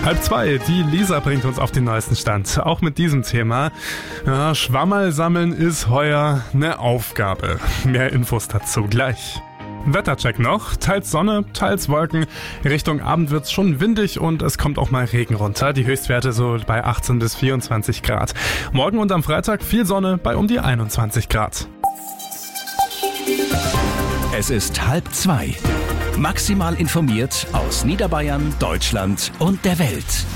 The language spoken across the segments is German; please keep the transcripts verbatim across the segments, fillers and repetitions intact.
Halb zwei, die Lisa bringt uns auf den neuesten Stand. Auch mit diesem Thema. Ja, Schwammerl sammeln ist heuer eine Aufgabe. Mehr Infos dazu gleich. Wettercheck noch. Teils Sonne, teils Wolken. Richtung Abend wird's schon windig und es kommt auch mal Regen runter. Die Höchstwerte so bei achtzehn bis vierundzwanzig Grad. Morgen und am Freitag viel Sonne bei um die einundzwanzig Grad. Es ist halb zwei. Maximal informiert aus Niederbayern, Deutschland und der Welt.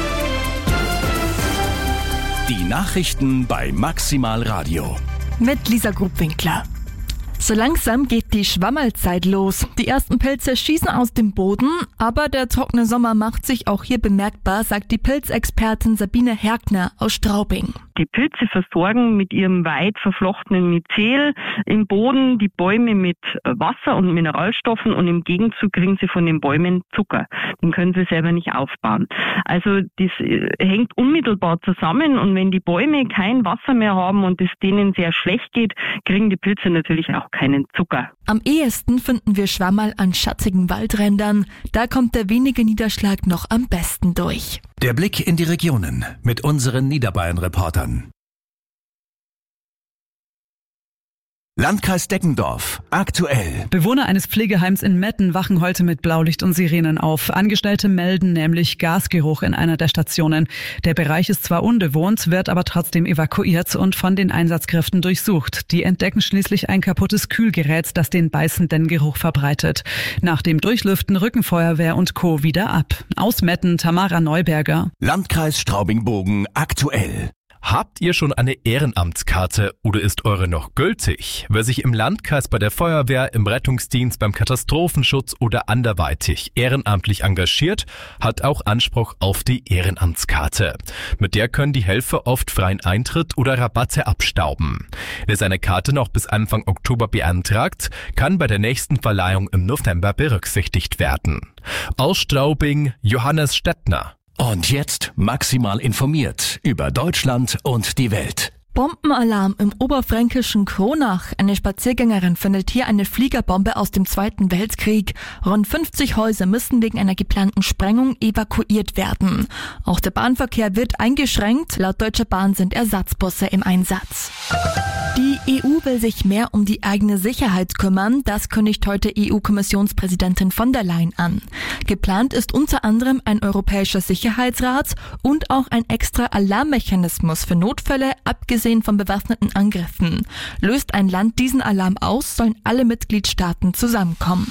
Die Nachrichten bei Maximal Radio. Mit Lisa Grubwinkler. So langsam geht die Schwammerlzeit los. Die ersten Pilze schießen aus dem Boden, aber der trockene Sommer macht sich auch hier bemerkbar, sagt die Pilzexpertin Sabine Hergner aus Straubing. Die Pilze versorgen mit ihrem weit verflochtenen Myzel im Boden die Bäume mit Wasser und Mineralstoffen und im Gegenzug kriegen sie von den Bäumen Zucker. Den können sie selber nicht aufbauen. Also das hängt unmittelbar zusammen und wenn die Bäume kein Wasser mehr haben und es denen sehr schlecht geht, kriegen die Pilze natürlich auch keinen Zucker. Am ehesten finden wir Schwammerl an schattigen Waldrändern. Da kommt der wenige Niederschlag noch am besten durch. Der Blick in die Regionen mit unseren Niederbayern-Reportern. Landkreis Deggendorf. Aktuell. Bewohner eines Pflegeheims in Metten wachen heute mit Blaulicht und Sirenen auf. Angestellte melden nämlich Gasgeruch in einer der Stationen. Der Bereich ist zwar unbewohnt, wird aber trotzdem evakuiert und von den Einsatzkräften durchsucht. Die entdecken schließlich ein kaputtes Kühlgerät, das den beißenden Geruch verbreitet. Nach dem Durchlüften rücken Feuerwehr und Co. wieder ab. Aus Metten Tamara Neuberger. Landkreis Straubing-Bogen. Aktuell. Habt ihr schon eine Ehrenamtskarte oder ist eure noch gültig? Wer sich im Landkreis bei der Feuerwehr, im Rettungsdienst, beim Katastrophenschutz oder anderweitig ehrenamtlich engagiert, hat auch Anspruch auf die Ehrenamtskarte. Mit der können die Helfer oft freien Eintritt oder Rabatte abstauben. Wer seine Karte noch bis Anfang Oktober beantragt, kann bei der nächsten Verleihung im November berücksichtigt werden. Aus Straubing, Johannes Stettner. Und jetzt maximal informiert über Deutschland und die Welt. Bombenalarm im oberfränkischen Kronach. Eine Spaziergängerin findet hier eine Fliegerbombe aus dem Zweiten Weltkrieg. Rund fünfzig Häuser müssen wegen einer geplanten Sprengung evakuiert werden. Auch der Bahnverkehr wird eingeschränkt. Laut Deutscher Bahn sind Ersatzbusse im Einsatz. Die E U will sich mehr um die eigene Sicherheit kümmern. Das kündigt heute E U-Kommissionspräsidentin von der Leyen an. Geplant ist unter anderem ein europäischer Sicherheitsrat und auch ein extra Alarmmechanismus für Notfälle, abgesehen von bewaffneten Angriffen. Löst ein Land diesen Alarm aus, sollen alle Mitgliedstaaten zusammenkommen.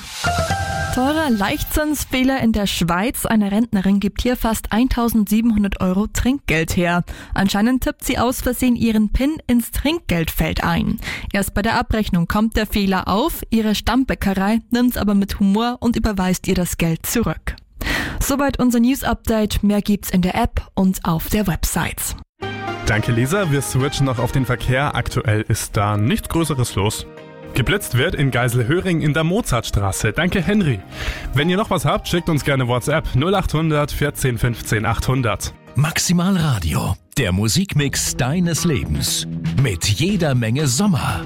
Teurer Leichtzinsfehler in der Schweiz. Eine Rentnerin gibt hier fast eintausendsiebenhundert Euro Trinkgeld her. Anscheinend tippt sie aus Versehen ihren PIN ins Trinkgeldfeld ein. Erst bei der Abrechnung kommt der Fehler auf. Ihre Stammbäckerei nimmt's aber mit Humor und überweist ihr das Geld zurück. Soweit unser News-Update. Mehr gibt's in der App und auf der Website. Danke Lisa, wir switchen noch auf den Verkehr. Aktuell ist da nichts Größeres los. Geblitzt wird in Geiselhöring in der Mozartstraße. Danke Henry. Wenn ihr noch was habt, schickt uns gerne WhatsApp null acht hundert vierzehn fünfzehn achthundert. Maximal Radio, der Musikmix deines Lebens. Mit jeder Menge Sommer.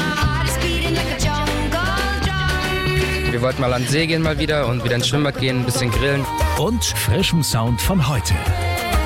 Wir wollten mal an den See gehen mal wieder und wieder ins Schwimmbad gehen, ein bisschen grillen. Und frischem Sound von heute.